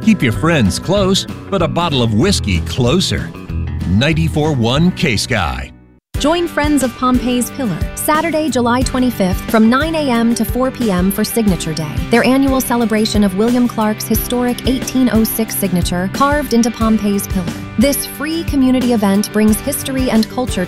Keep your friends close, but a bottle of whiskey closer. 94.1 K-Sky. Join Friends of Pompey's Pillar Saturday, July 25th from 9 a.m. to 4 p.m. for Signature Day, their annual celebration of William Clark's historic 1806 signature carved into Pompey's Pillar. This free community event brings history and culture